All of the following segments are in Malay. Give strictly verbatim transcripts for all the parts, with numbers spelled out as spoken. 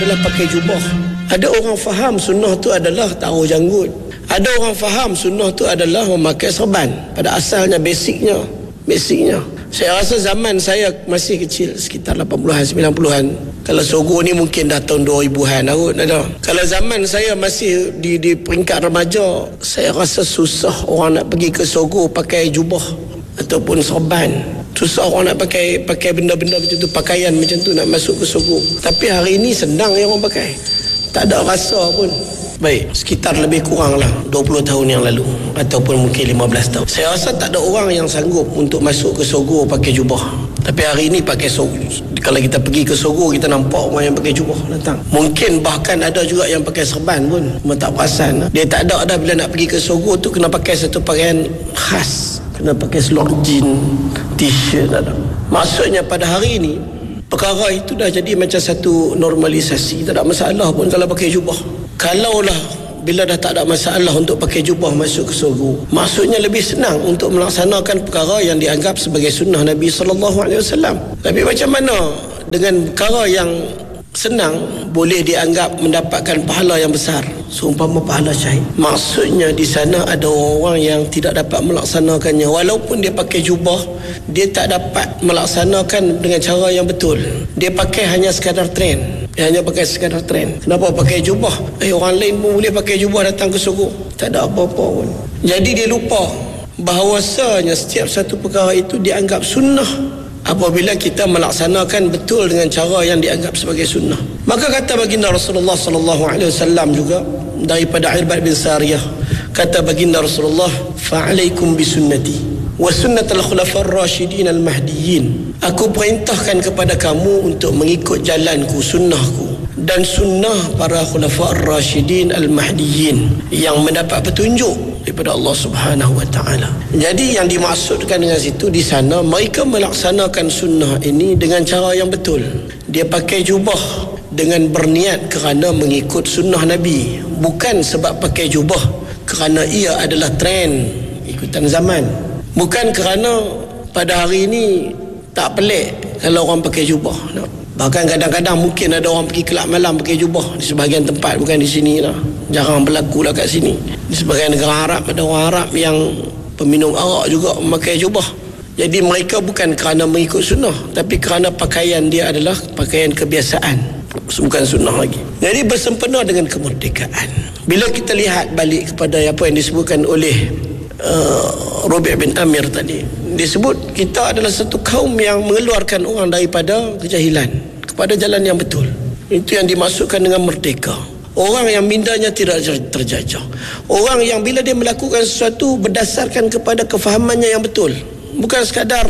adalah pakai jubah. Ada orang faham sunnah tu adalah taruh janggut. Ada orang faham sunnah tu adalah memakai serban. Pada asalnya, basicnya, basicnya. Saya rasa zaman saya masih kecil, sekitar lapan puluhan, sembilan puluhan. Kalau Sogo ni mungkin dah tahun dua ribuan kot ada. Kalau zaman saya masih di di peringkat remaja, saya rasa susah orang nak pergi ke Sogo pakai jubah ataupun serban. Susah orang nak pakai pakai benda-benda macam tu, pakaian macam tu nak masuk ke Sogo. Tapi hari ini senang yang orang pakai. Tak ada rasa pun. Baik, sekitar lebih kurang lah dua puluh tahun yang lalu ataupun mungkin lima belas tahun. Saya rasa tak ada orang yang sanggup untuk masuk ke Sogo pakai jubah. Tapi hari ini pakai Sogo. Kalau kita pergi ke Sogo, kita nampak orang yang pakai jubah datang. Mungkin bahkan ada juga yang pakai serban pun, cuma tak perasan. Dia tak ada dah bila nak pergi ke Sogo tu kena pakai satu pakaian khas. Kena pakai selok jean, t-shirt ada. Maksudnya pada hari ini perkara itu dah jadi macam satu normalisasi. Tak ada masalah pun kalau pakai jubah. Kalaulah bila dah tak ada masalah untuk pakai jubah masuk ke Sogo, maksudnya lebih senang untuk melaksanakan perkara yang dianggap sebagai sunnah Nabi sallallahu alaihi wasallam. Tapi macam mana dengan perkara yang senang boleh dianggap mendapatkan pahala yang besar, seumpama pahala syahid? Maksudnya di sana ada orang yang tidak dapat melaksanakannya. Walaupun dia pakai jubah, dia tak dapat melaksanakan dengan cara yang betul. Dia pakai hanya sekadar trend. Dia hanya pakai sekadar trend. Kenapa pakai jubah? Eh, orang lain pun boleh pakai jubah datang ke Sogo. Tak ada apa-apa pun. Jadi dia lupa bahawasanya setiap satu perkara itu dianggap sunnah apabila kita melaksanakan betul dengan cara yang dianggap sebagai sunnah. Maka kata baginda Rasulullah sallallahu alaihi wasallam juga daripada Irbad bin Sariyah, kata baginda Rasulullah, fa'alaikum bisunnati wa sunnatul khulafar rasyidin al-mahdiyyin. Aku perintahkan kepada kamu untuk mengikut jalanku, sunnahku, dan sunnah para khulafar rasyidin al-mahdiyyin yang mendapat petunjuk daripada Allah Subhanahu wa taala. Jadi yang dimaksudkan dengan situ di sana, mereka melaksanakan sunnah ini dengan cara yang betul. Dia pakai jubah dengan berniat kerana mengikut sunnah Nabi, bukan sebab pakai jubah kerana ia adalah trend ikutan zaman. Bukan kerana pada hari ini tak pelik kalau orang pakai jubah. Bahkan kadang-kadang mungkin ada orang pergi kelab malam pakai jubah di sebahagian tempat, bukan di sini lah. Jarang berlaku lah kat sini. Di sebahagian negara Arab ada orang Arab yang peminum arak juga memakai jubah. Jadi mereka bukan kerana mengikut sunnah, tapi kerana pakaian dia adalah pakaian kebiasaan, bukan sunnah lagi. Jadi bersempena dengan kemerdekaan, bila kita lihat balik kepada apa yang disebutkan oleh uh, Rabi' bin Amir tadi, disebut kita adalah satu kaum yang mengeluarkan orang daripada kejahilan kepada jalan yang betul. Itu yang dimaksudkan dengan merdeka. Orang yang mindanya tidak terjajah. Orang yang bila dia melakukan sesuatu berdasarkan kepada kefahamannya yang betul, bukan sekadar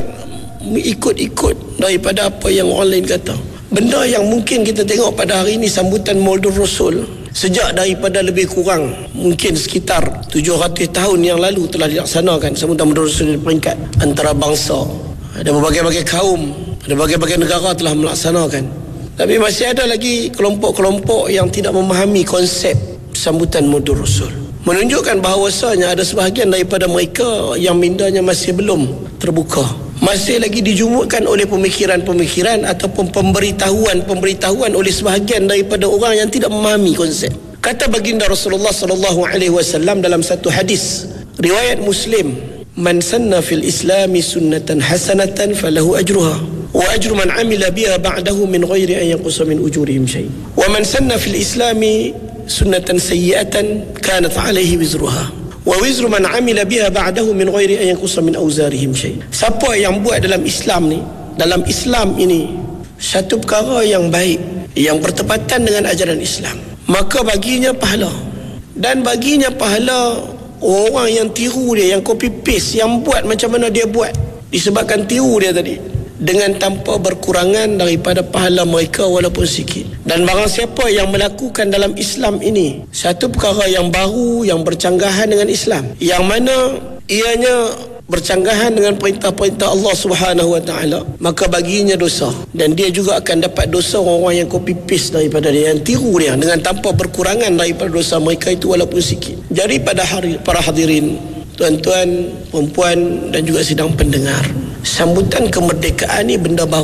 ikut-ikut daripada apa yang orang lain kata. Benda yang mungkin kita tengok pada hari ini, sambutan Maulid Rasul, sejak daripada lebih kurang mungkin sekitar tujuh ratus tahun yang lalu telah dilaksanakan sambutan Maulid Rasul di peringkat antarabangsa. Ada berbagai-bagai kaum, ada berbagai-bagai negara telah melaksanakan. Tapi masih ada lagi kelompok-kelompok yang tidak memahami konsep sambutan Maulid Rasul. Menunjukkan bahawasanya ada sebahagian daripada mereka yang mindanya masih belum terbuka, masih lagi dijumukkan oleh pemikiran-pemikiran ataupun pemberitahuan-pemberitahuan oleh sebahagian daripada orang yang tidak memahami konsep. Kata baginda Rasulullah sallallahu alaihi wasallam dalam satu hadis riwayat Muslim, man sanna fil islami sunnatan hasanatan falahu ajruha wa ajru man amila biha ba'dahu min ghairi an yanqusa min ujurihim shay, wa man sanna fil islami sunnatan sayyi'atan kanat alaihi wizruha wa wizru man amila biha ba'dahu min ghairi an yanqusa min awzarihim shay. Siapa yang buat dalam Islam ni, dalam Islam ini satu perkara yang baik yang bertepatan dengan ajaran Islam, maka baginya pahala, dan baginya pahala orang yang tiru dia, yang copy paste, yang buat macam mana dia buat disebabkan tiru dia tadi, dengan tanpa berkurangan daripada pahala mereka walaupun sikit. Dan barang siapa yang melakukan dalam Islam ini satu perkara yang baru, yang bercanggahan dengan Islam, yang mana ianya bercanggahan dengan perintah-perintah Allah Subhanahu wa taala, maka baginya dosa, dan dia juga akan dapat dosa orang-orang yang copy paste daripada dia, yang tiru dia dengan tanpa berkurangan daripada dosa mereka itu walaupun sikit. Jadi pada hari para hadirin, tuan-tuan, perempuan dan juga sidang pendengar, sambutan kemerdekaan ni benda baru.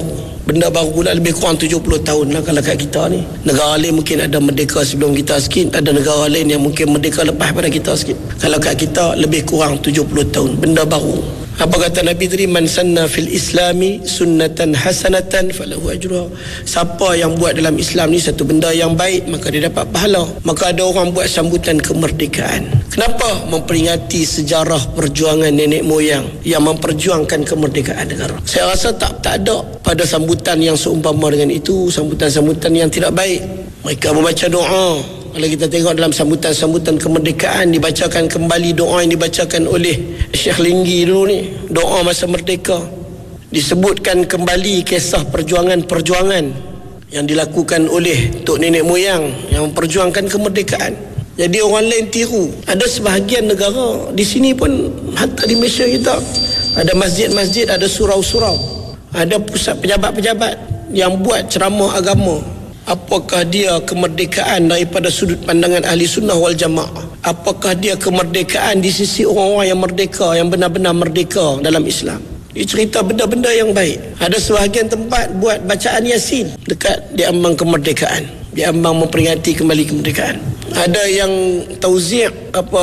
Benda baru pula, lebih kurang tujuh puluh tahun lah kalau kat kita ni. Negara lain mungkin ada merdeka sebelum kita sikit, ada negara lain yang mungkin merdeka lepas pada kita sikit. Kalau kat kita lebih kurang tujuh puluh tahun, benda baru. Apa kata Nabi tadi? Man sanna fil islami sunnatan hasanatan falahu ajruha. Siapa yang buat dalam Islam ni satu benda yang baik, maka dia dapat pahala. Maka ada orang buat sambutan kemerdekaan. Kenapa? Memperingati sejarah perjuangan nenek moyang yang memperjuangkan kemerdekaan negara. Saya rasa tak tak ada pada sambutan yang seumpama dengan itu, sambutan-sambutan yang tidak baik. Mereka membaca doa. Kalau kita tengok dalam sambutan-sambutan kemerdekaan, dibacakan kembali doa yang dibacakan oleh Syekh Linggi dulu ni, doa masa merdeka. Disebutkan kembali kisah perjuangan-perjuangan yang dilakukan oleh tok nenek moyang yang memperjuangkan kemerdekaan. Jadi orang lain tiru. Ada sebahagian negara di sini pun, hatta di Malaysia kita, ada masjid-masjid, ada surau-surau, ada pusat pejabat-pejabat yang buat ceramah agama. Apakah dia kemerdekaan daripada sudut pandangan ahli sunnah wal jamaah? Apakah dia kemerdekaan di sisi orang-orang yang merdeka, yang benar-benar merdeka dalam Islam? Dia cerita benda-benda yang baik. Ada sebahagian tempat buat bacaan Yasin dekat di ambang kemerdekaan, di ambang memperingati kembali kemerdekaan. Ada yang tauzi' apa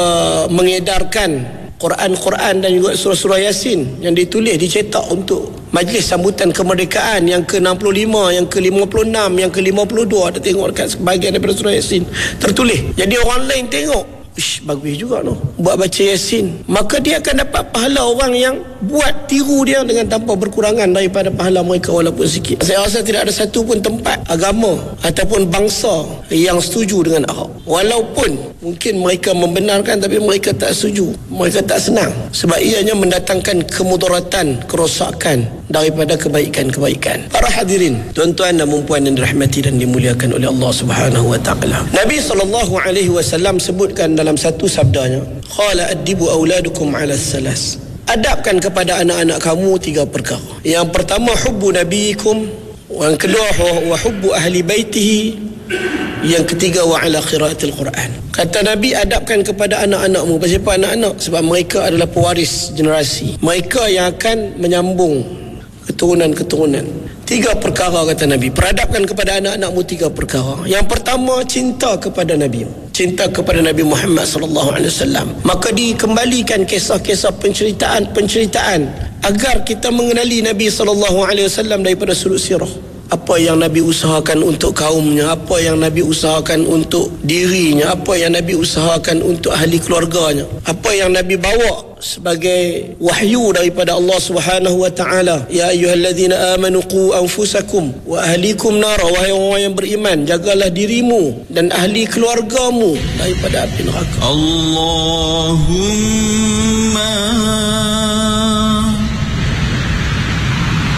mengedarkan Quran-Quran dan juga surah-surah Yasin yang ditulis, dicetak untuk majlis sambutan kemerdekaan yang ke enam puluh lima, yang ke lima puluh enam, yang ke lima puluh dua. Ada tengok dekat sebahagian daripada surah Yasin tertulis. Jadi orang lain tengok, ish, bagus juga no, buat baca Yasin. Maka dia akan dapat pahala orang yang buat tiru dia dengan tanpa berkurangan daripada pahala mereka walaupun sikit. Saya rasa tidak ada satu pun tempat agama ataupun bangsa yang setuju dengan Ahok. Walaupun mungkin mereka membenarkan, tapi mereka tak setuju. Mereka tak senang. Sebab ianya mendatangkan kemudaratan, kerosakan daripada kebaikan-kebaikan. Para hadirin, tuan-tuan dan puan yang dirahmati dan dimuliakan oleh Allah Subhanahu wa taala. Nabi sallallahu alaihi wasallam sebutkan dalam satu sabdanya, qala addibu auladukum ala salas. Adabkan kepada anak-anak kamu tiga perkara. Yang pertama, hubbu nabiyikum. Yang kedua, wa hubbu ahli baitihi. Yang ketiga, wa ala qiraatil Quran. Kata Nabi, adabkan kepada anak-anakmu. Siapa anak-anak? Sebab mereka adalah pewaris generasi. Mereka yang akan menyambung keturunan-keturunan. Tiga perkara kata Nabi. Peradabkan kepada anak-anakmu tiga perkara. Yang pertama, cinta kepada Nabi. Cinta kepada Nabi Muhammad sallallahu alaihi wasallam. Maka dikembalikan kisah-kisah penceritaan-penceritaan agar kita mengenali Nabi sallallahu alaihi wasallam daripada sudut sirah. Apa yang Nabi usahakan untuk kaumnya, apa yang Nabi usahakan untuk dirinya, apa yang Nabi usahakan untuk ahli keluarganya, apa yang Nabi bawa sebagai wahyu daripada Allah Subhanahu wa taala. Ya ayyuhalladzina amanu qu anfusakum wa ahlikum nara. Wahai orang yang beriman, jagalah dirimu dan ahli keluargamu daripada api neraka. Allahumma